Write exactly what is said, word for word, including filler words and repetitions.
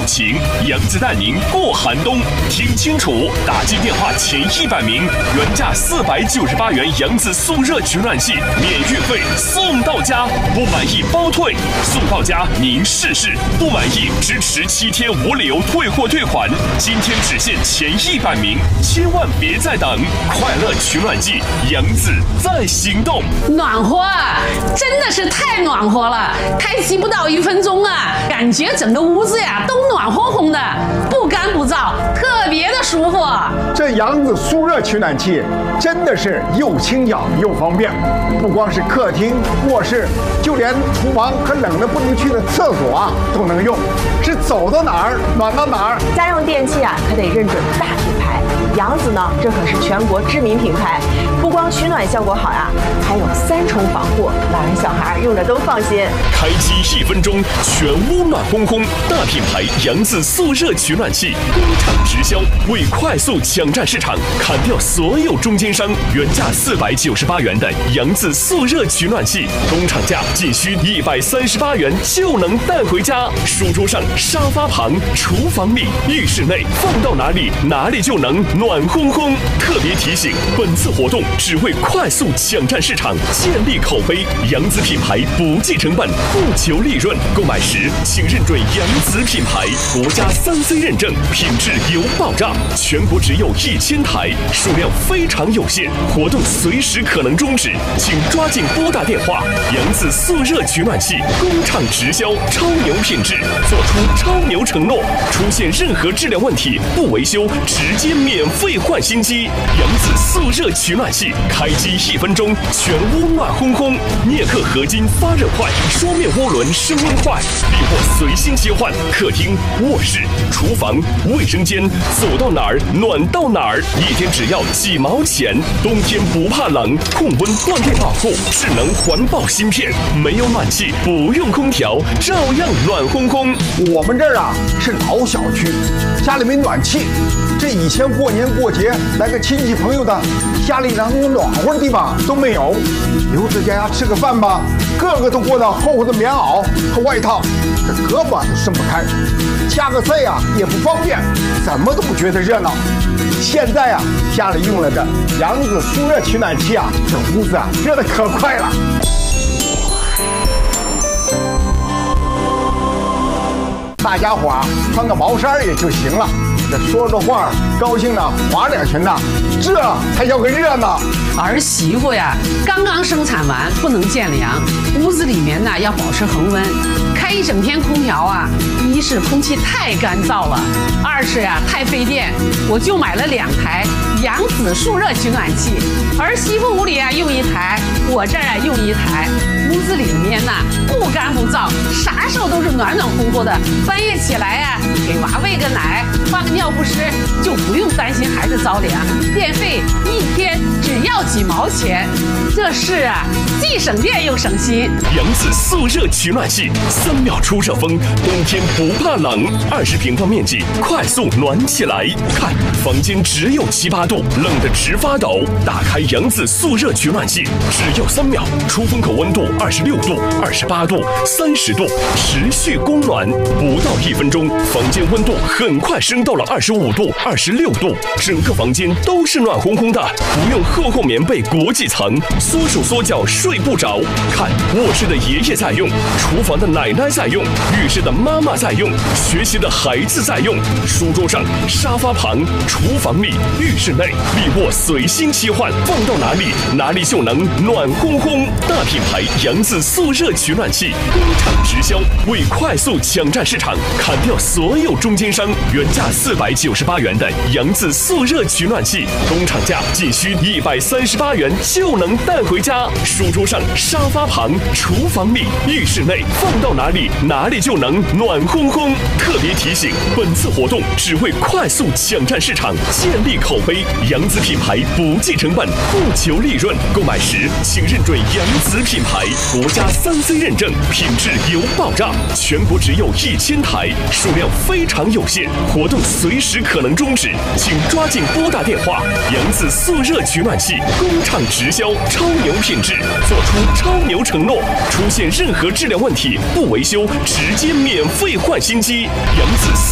情，杨子带您过寒冬。听清楚，打进电话前一百名，原价四百九十八元杨子速热取暖器，免运费送到家，不满意包退，送到家您试试，不满意支持七天无理由退货退款。今天只限前一百名，千万别再等！快乐取暖季，杨子在行动。 暖和啊，真的是太暖和了，开机不到一分钟啊，感觉整个屋子呀都暖烘烘的，不干不燥，特别的舒服。 这杨子速热取暖器真的是又轻巧又方便，不光是客厅、卧室，就连厨房和冷的不能去的厕所啊都能用，是走到哪儿暖到哪儿。 家用电器啊，可得认准大品牌。杨子呢，这可是全国知名品牌，不光取暖效果好呀、啊，还有三重防护，老人小孩用着都放心。 开机一分钟，全屋暖烘烘，大品牌杨子速热取暖器，工厂直销，为快速抢占市场，砍掉所有中间商。原价四百九十八元的杨子速热取暖器，工厂价仅需一百三十八元就能带回家。书桌上、沙发旁、厨房里、浴室内，放到哪里哪里就能暖烘烘。特别提醒，本次活动只为快速抢占市场，建立口碑。杨子品牌不计成本，不求利润。购买时请认准杨子品牌，国家三 C 认证，品质有保障。全国只有一千台，数量非常有限，活动随时可能终止，请抓紧拨打电话。杨子速热取暖器，工厂直销，超牛品质，做出超牛承诺。出现任何质量问题，不维修，直接免费换新机。杨子速热取暖器，开机一分钟，全屋暖烘烘。镍克合金发热快，双面涡轮升温快，利货随心切换。客厅、卧室、厨房、卫生间，走到哪儿暖到哪儿，一天只要几毛钱。冬天不怕冷，控温断电保护，智能环保芯片，没有暖气，不用空调，照样暖烘烘。 我们这儿啊是老小区，家里没暖气，这以前过年过节来个亲戚朋友的，家里连个暖和的地方都没有。留在家吃个饭吧，个个都裹到厚厚的棉袄和外套，这胳膊都伸不开，加个菜啊也不方便，怎么都不觉得热闹。现在啊，家里用了这杨子速热取暖器啊，这屋子啊热得可快了。大家伙啊，穿个毛衫也就行了。这说着话，高兴的划两拳呐，这才叫个热闹。 儿媳妇呀，刚刚生产完，不能见凉，屋子里面呢要保持恒温。开一整天空调啊，一是空气太干燥了，二是呀、啊、太费电。我就买了两台杨子速热取暖器，儿媳妇屋里啊用一台，我这儿啊用一台。屋子里面呢不干不燥，啥时候都是暖暖乎乎的。半夜起来呀、啊，给娃喂个奶，换个尿不湿，就不用担心孩子着凉。电费一天只要几毛钱，这是啊，既省电又省心。 杨子速热取暖器，三秒出热风，冬天不怕冷，二十平方面积，快速暖起来。看，房间只有七八度，冷得直发抖。打开杨子速热取暖器，只要三秒，出风口温度二十六度、二十八度、三十度，持续供暖。不到一分钟，房间温度很快升到了二十五度、二十六度，整个房间都是暖烘烘的，不用厚厚棉被裹几层，缩手缩脚睡不着。看，卧室的爷爷在用，厨房的奶奶在用，浴室的妈妈在用，学习的孩子在用。书桌上、沙发旁、厨房里、浴室内，利卧随心切换，放到哪里哪里就能暖烘烘。大品牌杨子速热取暖器，工厂直销，为快速抢占市场，砍掉所有中间商。原价四百九十八元的杨子速热取暖器，工厂价仅需一百三十八元就能带回家。书桌上、沙发旁、厨房里、浴室内，放到哪里哪里就能暖烘烘。特别提醒，本次活动只为快速抢占市场，建立口碑。杨子品牌不计成本，不求利润。购买时请认准杨子品牌，国家三 C 认证，品质有保障。全国只有一千台，数量非常有限，活动随时可能终止，请抓紧拨打电话。杨子速热取暖器，工厂直销，超牛品质，做出超牛承诺。出现任何质量问题，不维修，直接免费换新机。杨子